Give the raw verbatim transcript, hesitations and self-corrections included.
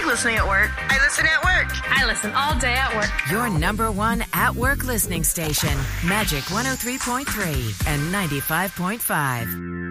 listening at work. I listen at work. I listen all day at work. Your number one at-work listening station, Magic one oh three point three and ninety-five point five.